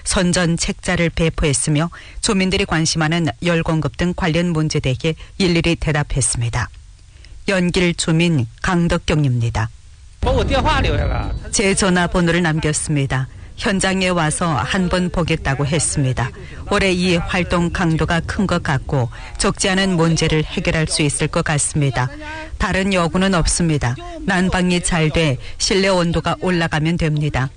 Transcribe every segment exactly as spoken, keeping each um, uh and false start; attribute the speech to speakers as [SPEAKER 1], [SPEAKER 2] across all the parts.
[SPEAKER 1] 선전 책자를 배포했으며 주민들이 관심하는 열 공급 등 관련 문제 대해 일일이 대답했습니다. 연길 주민 강덕경입니다. 제 전화번호를 남겼습니다. 현장에 와서 한 번 보겠다고 했습니다. 올해 이 활동 강도가 큰 것 같고 적지 않은 문제를 해결할 수 있을 것 같습니다. 다른 요구는 없습니다. 난방이 잘 돼 실내 온도가 올라가면 됩니다.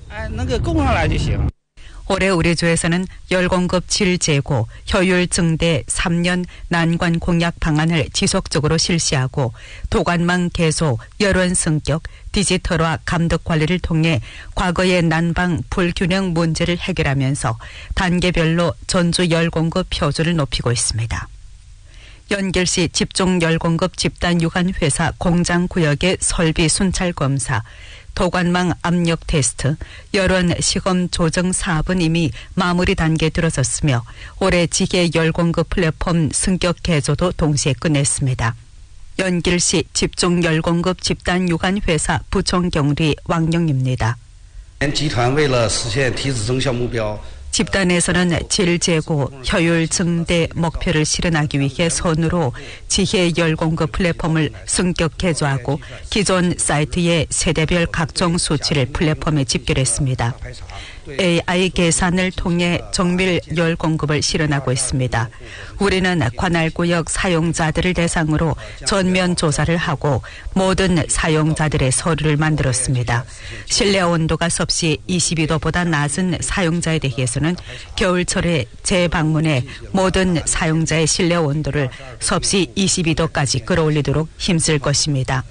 [SPEAKER 1] 올해 우리 주에서는 열 공급 질 제고, 효율 증대 삼 년 난관 공약 방안을 지속적으로 실시하고 도관망 개소, 여론 승격, 디지털화 감독 관리를 통해 과거의 난방 불균형 문제를 해결하면서 단계별로 전주 열 공급 표준을 높이고 있습니다. 연길시 집중 열 공급 집단 유관 회사 공장 구역의 설비 순찰 검사, 도관망 압력 테스트, 여론 시험 조정 사업은 이미 마무리 단계에 들어섰으며 올해 지계 열 공급 플랫폼 승격 개조도 동시에 끝냈습니다. 연길시 집중 열 공급 집단 유관 회사 부총 경리 왕영입니다. 집단에서는 질 제고, 효율 증대 목표를 실현하기 위해 손으로 지혜 열 공급 플랫폼을 승격 개조하고 기존 사이트의 세대별 각종 수치를 플랫폼에 집결했습니다. 에이아이 계산을 통해 정밀 열 공급을 실현하고 있습니다. 우리는 관할구역 사용자들을 대상으로 전면 조사를 하고 모든 사용자들의 서류를 만들었습니다. 실내 온도가 섭씨 이십이 도보다 낮은 사용자에 대해서는 겨울철에 재방문해 모든 사용자의 실내 온도를 섭씨 이십이 도까지 끌어올리도록 힘쓸 것입니다.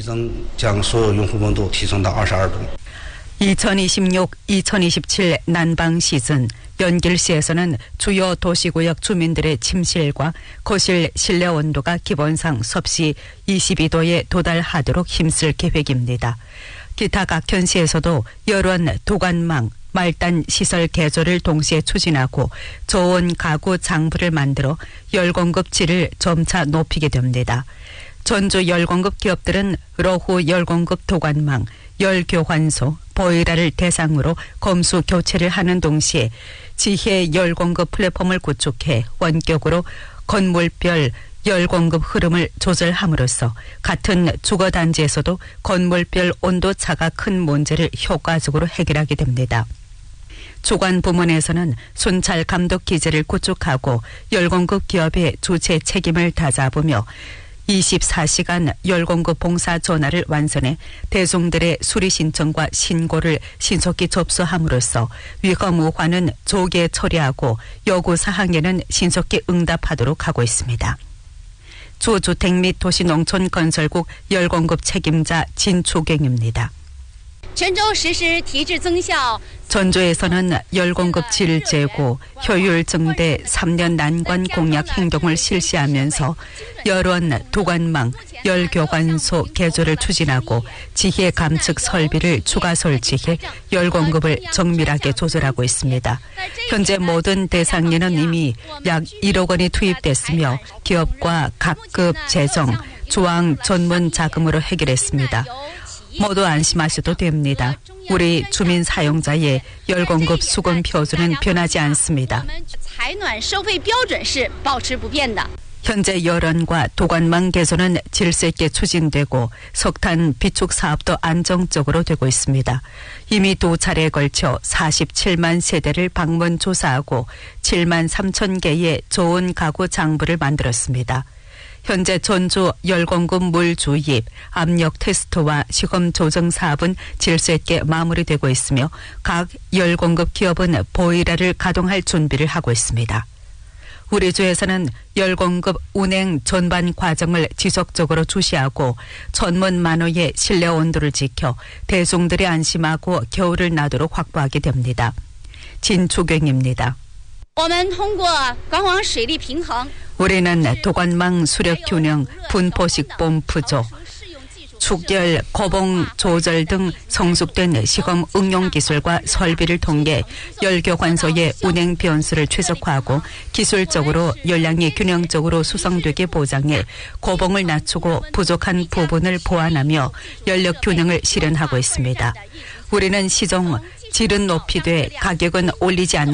[SPEAKER 1] 이천이십육 이천이십칠 난방 시즌 연길시에서는 주요 도시구역 주민들의 침실과 거실 실내 온도가 기본상 섭씨 이십이 도에 도달하도록 힘쓸 계획입니다. 기타 각 현시에서도 여론 도관망, 말단 시설 개조를 동시에 추진하고 저온 가구 장부를 만들어 열 공급 질을 점차 높이게 됩니다. 전주 열 공급 기업들은 로후 열 공급 도관망, 열 교환소, 보일러를 대상으로 검수 교체를 하는 동시에 지혜 열 공급 플랫폼을 구축해 원격으로 건물별 열 공급 흐름을 조절함으로써 같은 주거 단지에서도 건물별 온도 차가 큰 문제를 효과적으로 해결하게 됩니다. 주관 부문에서는 순찰 감독 기제를 구축하고 열 공급 기업의 주체 책임을 다잡으며 이십사 시간 열 공급 봉사 전화를 완선해 대중들의 수리 신청과 신고를 신속히 접수함으로써 위험 우환은 조기에 처리하고 요구 사항에는 신속히 응답하도록 하고 있습니다. 주주택 및 도시농촌건설국 열 공급 책임자 진초경입니다. 전주에서는 열 공급 질 제고, 효율 증대 삼 년 난관 공약 행동을 실시하면서 여론 도관망, 열 교관소 개조를 추진하고 지혜 감측 설비를 추가 설치해 열 공급을 정밀하게 조절하고 있습니다. 현재 모든 대상에는 이미 약 일억 원이 투입됐으며 기업과 각급 재정, 조항 전문 자금으로 해결했습니다. 모두 안심하셔도 됩니다. 우리 주민 사용자의 열 공급 수건 표준은 변하지 않습니다. 현재 여론과 도관망 개조는 질서 있게 추진되고 석탄 비축 사업도 안정적으로 되고 있습니다. 이미 두 차례에 걸쳐 사십칠만 세대를 방문 조사하고 칠만 삼천 개의 좋은 가구 장부를 만들었습니다. 현재 전주 열 공급 물 주입, 압력 테스트와 시험 조정 사업은 질서 있게 마무리되고 있으며 각 열 공급 기업은 보일러를 가동할 준비를 하고 있습니다. 우리 주에서는 열 공급 운행 전반 과정을 지속적으로 주시하고 전문 만호의 실내 온도를 지켜 대중들이 안심하고 겨울을 나도록 확보하게 됩니다. 진초경입니다. 우리는 도관망 수력 균형, 분포식 펌프조, 축열, 고봉 조절 등 성숙된 시험 응용 기술과 설비를 통해 열교관소의 운행 변수를 최적화하고 기술적으로 열량이 균형적으로 수성되게 보장해 고봉을 낮추고 부족한 부분을 보완하며 연력 균형을 실현하고 있습니다. 우리는 시종 질은 높이되 가격은 올리지 않는